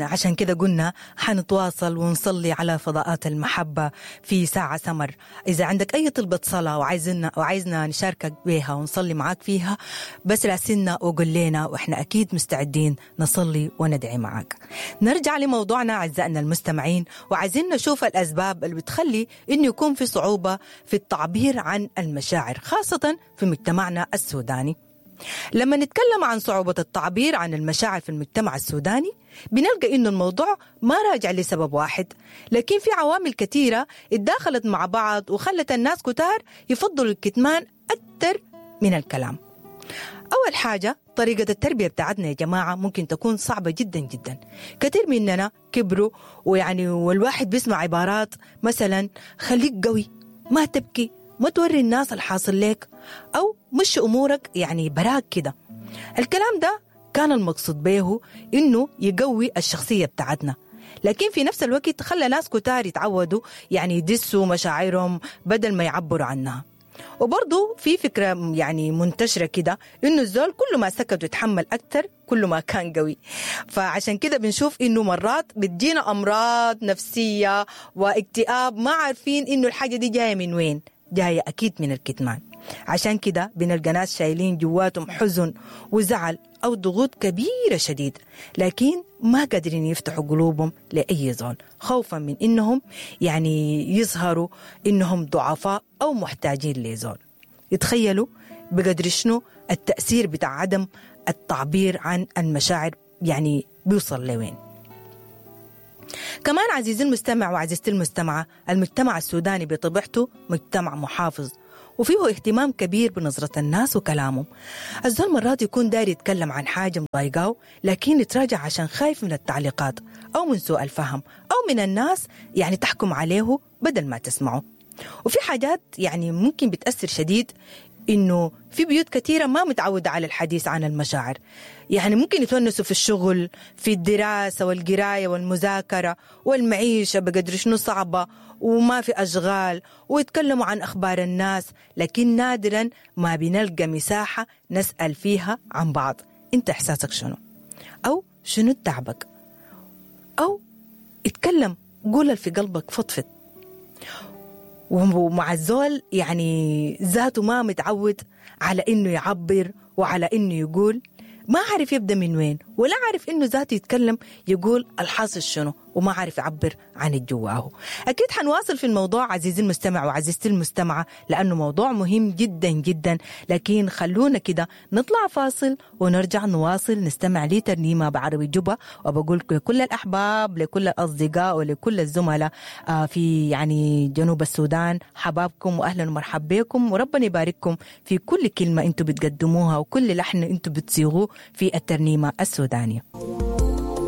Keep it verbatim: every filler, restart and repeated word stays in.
عشان كده قلنا حنتواصل ونصلي على فضاءات المحبة في ساعة سمر. إذا عندك أي طلبة صلاة وعايزنا وعايزنا نشاركك بها ونصلي معاك فيها، بس راسلنا وقول لنا وإحنا أكيد مستعدين نصلي وندعي معاك. نرجع لموضوعنا أعزائنا المستمعين، وعايزين نشوف الأسباب اللي بتخلي إنه يكون في صعوبة في التعبير عن المشاعر خاصة في مجتمعنا السوداني. لما نتكلم عن صعوبة التعبير عن المشاعر في المجتمع السوداني بنلقى إنه الموضوع ما راجع لسبب واحد، لكن في عوامل كثيرة اتداخلت مع بعض وخلت الناس كتار يفضلوا الكتمان أكثر من الكلام. أول حاجة طريقة التربية بتاعتنا يا جماعة ممكن تكون صعبة جدا جدا. كثير مننا كبروا ويعني والواحد بيسمع عبارات مثلا خليك قوي، ما تبكي، ما توري الناس الحاصل لك، أو مش أمورك يعني براك كده. الكلام ده كان المقصود به إنه يقوي الشخصية بتاعتنا، لكن في نفس الوقت خلى ناس كتار يتعودوا يعني يدسوا مشاعرهم بدل ما يعبروا عنها. وبرضو في فكرة يعني منتشرة كده إنه الزول كل ما سكت ويتحمل أكتر كل ما كان قوي. فعشان كده بنشوف إنه مرات بتجينا أمراض نفسية واكتئاب ما عارفين إنه الحاجة دي جاية من وين، جاية أكيد من الكتمان. عشان كده بنلقى ناس شايلين جواتهم حزن وزعل أو ضغوط كبيرة شديد، لكن ما قادرين يفتحوا قلوبهم لأي زول خوفا من إنهم يعني يظهروا إنهم ضعفاء أو محتاجين لزول. يتخيلوا بقدر شنو التأثير بتاع عدم التعبير عن المشاعر يعني بيوصل لوين. كمان عزيزي المستمع وعزيزتي المستمعة، المجتمع السوداني بطبيعته مجتمع محافظ وفيه اهتمام كبير بنظرة الناس وكلامهم. الزول مرات يكون داير يتكلم عن حاجة مضايقاه لكن يتراجع عشان خايف من التعليقات أو من سوء الفهم أو من الناس يعني تحكم عليه بدل ما تسمعه. وفي حاجات يعني ممكن بتأثر شديد إنه في بيوت كثيرة ما متعودة على الحديث عن المشاعر، يعني ممكن يتونسوا في الشغل، في الدراسة والقراية والمذاكرة والمعيشة بقدر شنو صعبة وما في أشغال، ويتكلموا عن أخبار الناس، لكن نادرا ما بنلقى مساحة نسأل فيها عن بعض. أنت إحساسك شنو؟ أو شنو تعبك؟ أو اتكلم، قول اللي في قلبك، فضفض. ومع الزول يعني ذاته ما متعود على إنه يعبر وعلى إنه يقول، ما عارف يبدأ من وين، ولا عارف إنه ذاته يتكلم يقول الحاصل شنو، وما عارف يعبر عن الجواه. أكيد حنواصل في الموضوع عزيزي المستمع وعزيزتي المستمعة لأنه موضوع مهم جدا جدا، لكن خلونا كده نطلع فاصل ونرجع نواصل نستمع لي ترنيمة بعربي جبا. وبقول لكل الأحباب، لكل الأصدقاء ولكل الزملاء في يعني جنوب السودان، حبابكم وأهلا ومرحبا بكم، وربنا يبارككم في كل كلمة أنتم بتقدموها وكل لحن أنتم بتصيغوه في الترنيمة السودانية.